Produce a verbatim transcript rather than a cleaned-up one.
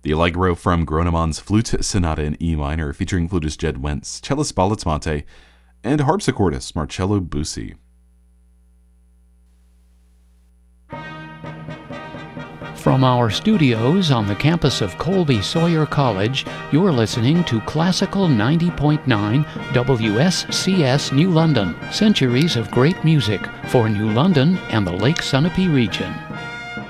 The Allegro from Gronemann's Flute Sonata in E minor, featuring flutist Jed Wentz, cellist Balitzmonte, and harpsichordist Marcello Busi. From our studios on the campus of Colby Sawyer College, you're listening to Classical ninety point nine W S C S New London, centuries of great music for New London and the Lake Sunapee region.